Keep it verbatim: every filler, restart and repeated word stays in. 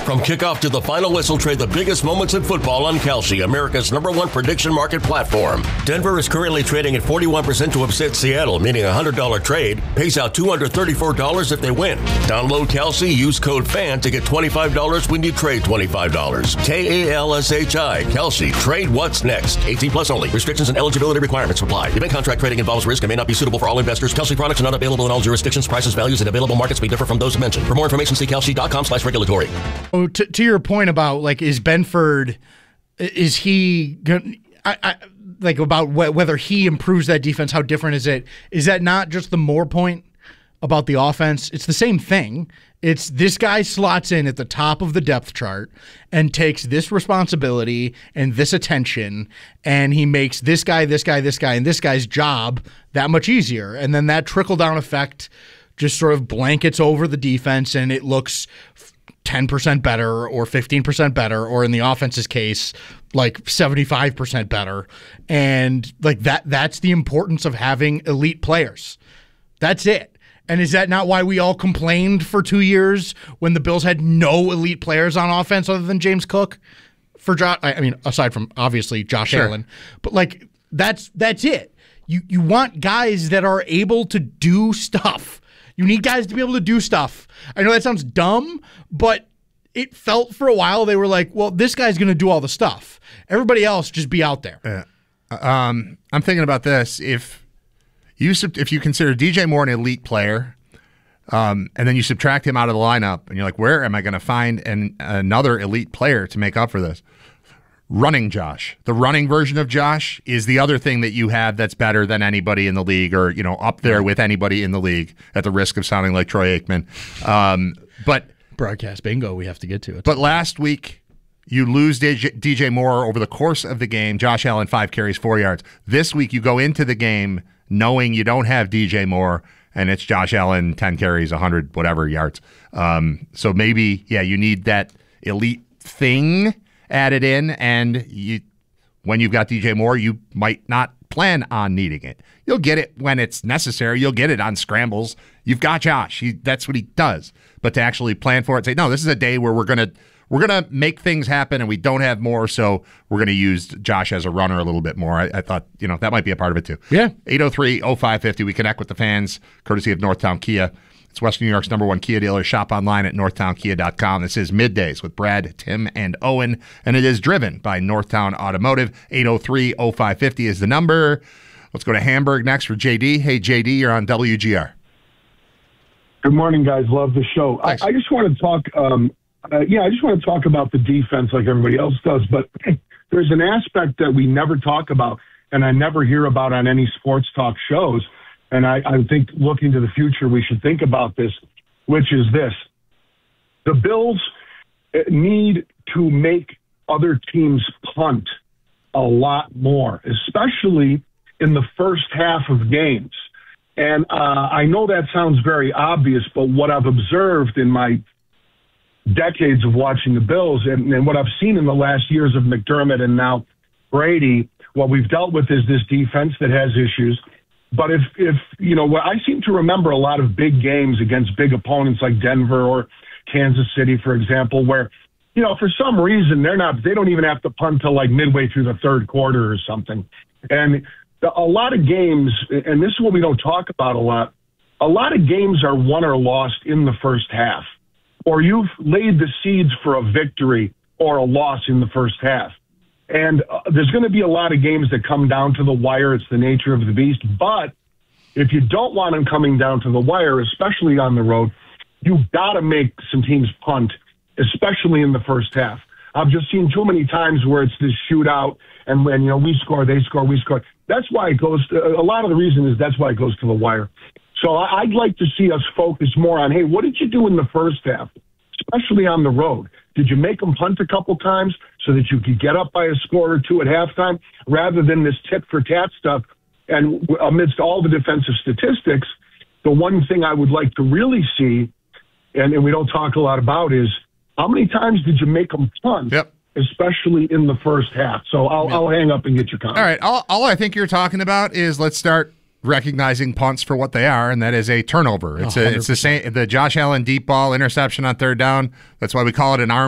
From kickoff to the final whistle, trade the biggest moments in football on Kalshi, America's number one prediction market platform. Denver is currently trading at forty-one percent to upset Seattle, meaning a one hundred dollars trade pays out two hundred thirty-four dollars if they win. Download Kalshi, use code FAN to get twenty-five dollars when you trade twenty-five dollars. K A L S H I, Kalshi. Trade what's next. eighteen plus only. Restrictions and eligibility requirements apply. Event contract trading involves risk and may not be suitable for all investors. Kalshi products are not available in all jurisdictions. Prices, values, and available markets may differ from those mentioned. For more information, see kalshi.com slash regulatory. Oh, to, to your point about, like, is Benford, is he going I, I, like, about wh- whether he improves that defense, how different is it? Is that not just the more point about the offense? It's the same thing. It's this guy slots in at the top of the depth chart and takes this responsibility and this attention, and he makes this guy, this guy, this guy, and this guy's job that much easier. And then that trickle-down effect just sort of blankets over the defense, and it looks ten percent better or fifteen percent better, or in the offense's case, like seventy-five percent better. And like that that's the importance of having elite players. That's it. And is that not why we all complained for two years when the Bills had no elite players on offense other than James Cook? For Josh, I mean, aside from obviously Josh Sure. Allen, but like that's that's it. You you want guys that are able to do stuff. You need guys to be able to do stuff. I know that sounds dumb, but it felt for a while they were like, well, this guy's going to do all the stuff. Everybody else just be out there. Yeah. Um, I'm thinking about this. If you sub- if you consider D J Moore an elite player, um, and then you subtract him out of the lineup, and you're like, where am I going to find an, another elite player to make up for this? Running Josh. The running version of Josh is the other thing that you have that's better than anybody in the league, or, you know, up there with anybody in the league, at the risk of sounding like Troy Aikman. Um, but Broadcast bingo, we have to get to it. But last week, you lose D J, D J Moore over the course of the game. Josh Allen, five carries, four yards. This week, you go into the game knowing you don't have D J Moore, and it's Josh Allen, ten carries, one hundred whatever yards. Um, so maybe, yeah, you need that elite thing added in, and you, when you've got D J Moore, you might not plan on needing it. You'll get it when it's necessary. You'll get it on scrambles. You've got Josh. He, that's what he does. But to actually plan for it, say, no, this is a day where we're gonna we're gonna make things happen, and we don't have more, so we're gonna use Josh as a runner a little bit more. I, I thought, you know, that might be a part of it too. Yeah. eight oh three oh five five oh. We connect with the fans, courtesy of Northtown Kia. It's Western New York's number one Kia dealer. Shop online at northtown kia dot com. This is Middays with Brad, Tim, and Owen, and it is driven by Northtown Automotive. eight oh three oh five five oh is the number. Let's go to Hamburg next for J D. Hey, J D, you're on W G R. Good morning, guys. Love the show. I, I just want to talk, um, uh, yeah, I just want to talk about the defense like everybody else does, but there's an aspect that we never talk about, and I never hear about on any sports talk shows. And I, I think looking to the future, we should think about this, which is this. The Bills need to make other teams punt a lot more, especially in the first half of games. And uh, I know that sounds very obvious, but what I've observed in my decades of watching the Bills and, and what I've seen in the last years of McDermott and now Brady, what we've dealt with is this defense that has issues. But if, if you know, I seem to remember a lot of big games against big opponents like Denver or Kansas City, for example, where, you know, for some reason they're not, they don't even have to punt till like midway through the third quarter or something. And a lot of games, and this is what we don't talk about a lot, a lot of games are won or lost in the first half, or you've laid the seeds for a victory or a loss in the first half. And uh, there's going to be a lot of games that come down to the wire. It's the nature of the beast. But if you don't want them coming down to the wire, especially on the road, you've got to make some teams punt, especially in the first half. I've just seen too many times where it's this shootout, and when, you know, we score, they score, we score. That's why it goes to, a lot of the reason is that's why it goes to the wire. So I'd like to see us focus more on, hey, what did you do in the first half, especially on the road? Did you make them punt a couple times so that you could get up by a score or two at halftime, rather than this tit-for-tat stuff? And amidst all the defensive statistics, the one thing I would like to really see, and, and we don't talk a lot about, is how many times did you make them punt? Yep. Especially in the first half. So I'll, yep. I'll hang up and get your comment. All right. All, all I think you're talking about is let's start recognizing punts for what they are, and that is a turnover. It's a, it's the same, the Josh Allen deep ball interception on third down. That's why we call it an arm